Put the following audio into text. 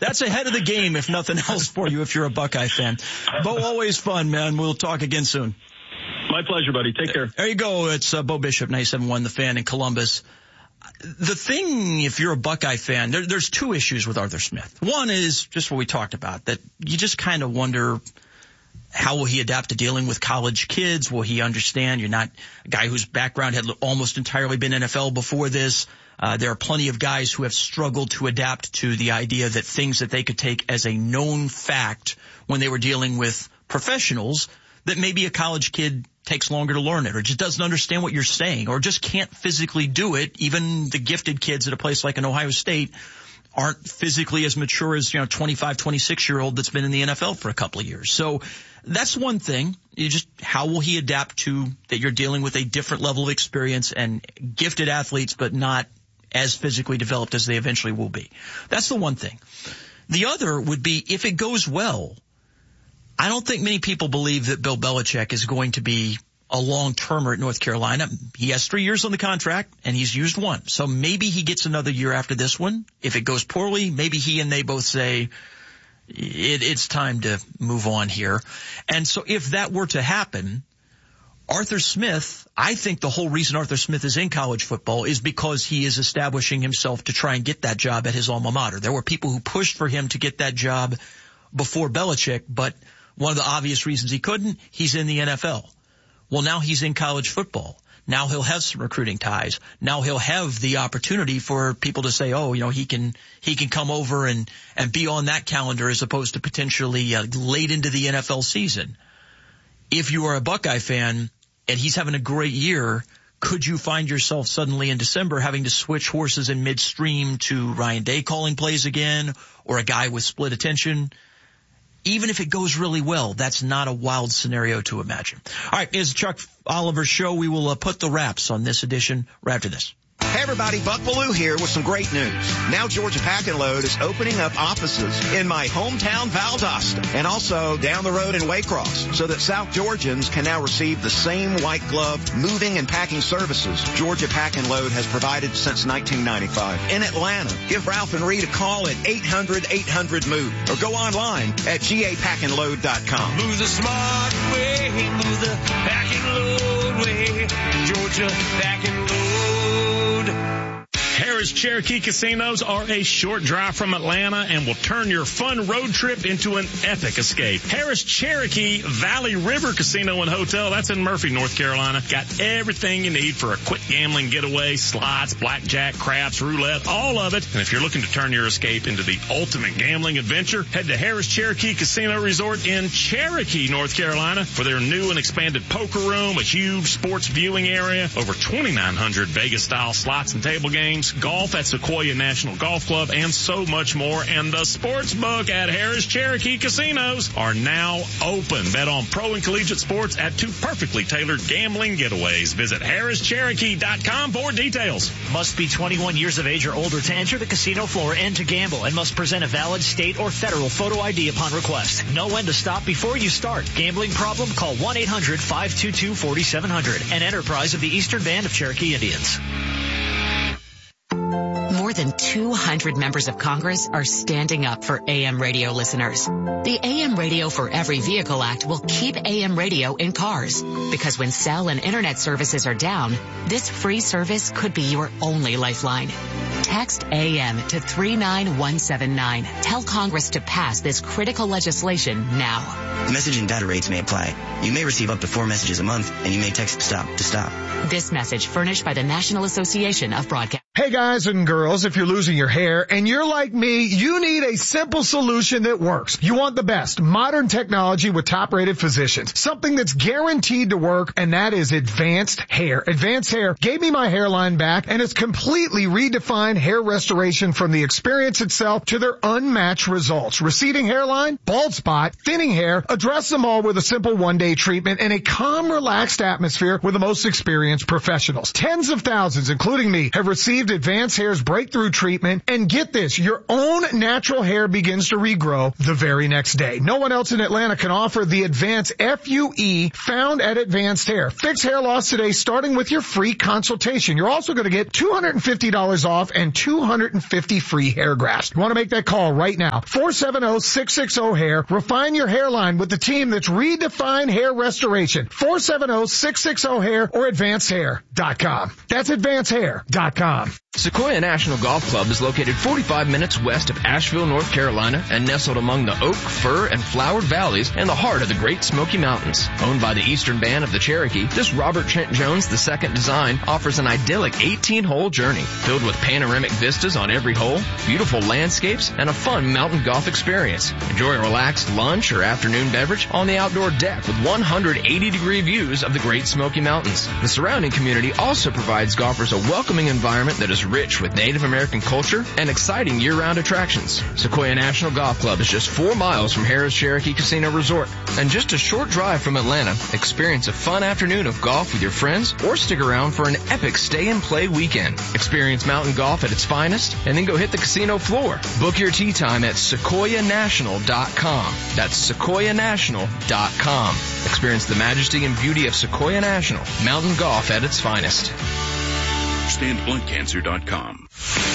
That's ahead of the game, if nothing else for you, if you're a Buckeye fan. Bo, always fun, man. We'll talk again soon. My pleasure, buddy. Take care. There you go. It's Bo Bishop, 97.1 The Fan in Columbus. The thing, if you're a Buckeye fan, there's two issues with Arthur Smith. One is just what we talked about, that you just kind of wonder, how will he adapt to dealing with college kids? Will he understand? You're not a guy whose background had almost entirely been NFL before this. There are plenty of guys who have struggled to adapt to the idea that things that they could take as a known fact when they were dealing with professionals, that maybe a college kid takes longer to learn it, or just doesn't understand what you're saying, or just can't physically do it. Even the gifted kids at a place like an Ohio State aren't physically as mature as, 25, 26-year-old that's been in the NFL for a couple of years. So that's one thing. How will he adapt to that you're dealing with a different level of experience and gifted athletes, but not as physically developed as they eventually will be. That's the one thing. The other would be, if it goes well, I don't think many people believe that Bill Belichick is going to be a long-termer at North Carolina. He has 3 years on the contract, and he's used one. So maybe he gets another year after this one. If it goes poorly, maybe he and they both say, it's time to move on here. And so if that were to happen, Arthur Smith, I think the whole reason Arthur Smith is in college football is because he is establishing himself to try and get that job at his alma mater. There were people who pushed for him to get that job before Belichick, but one of the obvious reasons he couldn't, he's in the NFL. Well, now he's in college football. Now he'll have some recruiting ties. Now he'll have the opportunity for people to say, he can come over and be on that calendar as opposed to potentially late into the NFL season. If you are a Buckeye fan and he's having a great year, could you find yourself suddenly in December having to switch horses in midstream to Ryan Day calling plays again, or a guy with split attention? Even if it goes really well, that's not a wild scenario to imagine. All right, it's Chuck Oliver's show. We will put the wraps on this edition right after this. Hey everybody, Buck Bellew here with some great news. Now Georgia Pack and Load is opening up offices in my hometown Valdosta and also down the road in Waycross, so that South Georgians can now receive the same white glove moving and packing services Georgia Pack and Load has provided since 1995. In Atlanta, give Ralph and Reed a call at 800-800-MOVE or go online at gapackandload.com. Move the smart way, move the pack and load way, Georgia Pack and Load. Harris Cherokee Casinos are a short drive from Atlanta and will turn your fun road trip into an epic escape. Harris Cherokee Valley River Casino and Hotel, that's in Murphy, North Carolina. Got everything you need for a quick gambling getaway, slots, blackjack, craps, roulette, all of it. And if you're looking to turn your escape into the ultimate gambling adventure, head to Harris Cherokee Casino Resort in Cherokee, North Carolina for their new and expanded poker room, a huge sports viewing area, over 2,900 Vegas-style slots and table games, golf at Sequoia National Golf Club, and so much more. And the sports book at Harris Cherokee Casinos are now open. Bet on pro and collegiate sports at two perfectly tailored gambling getaways. Visit harrischerokee.com for details. Must be 21 years of age or older to enter the casino floor and to gamble, and must present a valid state or federal photo ID upon request. Know when to stop before you start. Gambling problem? Call 1-800-522-4700. An enterprise of the Eastern Band of Cherokee Indians. More than 200 members of Congress are standing up for AM radio listeners. The AM Radio for Every Vehicle Act will keep AM radio in cars, because when cell and internet services are down, this free service could be your only lifeline. Text AM to 39179. Tell Congress to pass this critical legislation now. Message and data rates may apply. You may receive up to 4 messages a month, and you may text STOP to stop. This message furnished by the National Association of Broadcast. Hey guys and girls, if you're losing your hair and you're like me, you need a simple solution that works. You want the best modern technology with top-rated physicians. Something that's guaranteed to work, and that is Advanced Hair. Advanced Hair gave me my hairline back, and it's completely redefined hair restoration from the experience itself to their unmatched results. Receding hairline, bald spot, thinning hair, address them all with a simple one-day treatment and a calm, relaxed atmosphere with the most experienced professionals. Tens of thousands, including me, have received received Advanced Hair's breakthrough treatment, and get this, your own natural hair begins to regrow the very next day. No one else in Atlanta can offer the Advanced FUE found at Advanced Hair. Fix hair loss today, starting with your free consultation. You're also going to get $250 off and 250 free hair grafts. You want to make that call right now. 470-660-HAIR. Refine your hairline with the team that's redefined hair restoration. 470-660-HAIR or AdvancedHair.com. That's AdvancedHair.com. Sequoia National Golf Club is located 45 minutes west of Asheville, North Carolina, and nestled among the oak, fir, and flowered valleys in the heart of the Great Smoky Mountains. Owned by the Eastern Band of the Cherokee, this Robert Trent Jones II design offers an idyllic 18-hole journey filled with panoramic vistas on every hole, beautiful landscapes, and a fun mountain golf experience. Enjoy a relaxed lunch or afternoon beverage on the outdoor deck with 180-degree views of the Great Smoky Mountains. The surrounding community also provides golfers a welcoming environment that is rich with Native American culture and exciting year-round attractions. Sequoia National Golf Club is just 4 miles from Harrah's Cherokee Casino Resort and just a short drive from Atlanta. Experience a fun afternoon of golf with your friends or stick around for an epic stay-and-play weekend. Experience mountain golf at its finest and then go hit the casino floor. Book your tee time at SequoiaNational.com. That's SequoiaNational.com. Experience the majesty and beauty of Sequoia National, mountain golf at its finest. StandBluntCancer.com.